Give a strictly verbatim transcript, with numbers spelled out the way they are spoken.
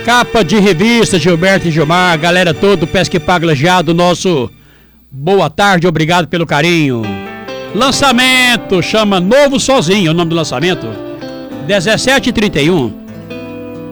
Capa de revista, Gilberto e Gilmar, galera todo, Pesca e Paga Lajeado, nosso boa tarde, obrigado pelo carinho. Lançamento, chama Novo Sozinho, o nome do lançamento, dezessete e trinta e um.